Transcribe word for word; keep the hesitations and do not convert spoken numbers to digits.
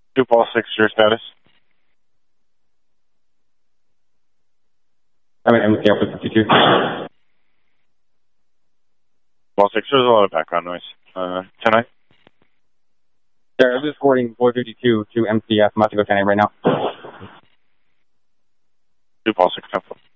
Two Paul six, your status? I'm in M C Alpha fifty-two. Paul six, there's a lot of background noise. Uh, ten nine? Sir, I'm just forwarding four fifty-two to M C F. I'm about to go ten eight right now. Two Paul six, ten four.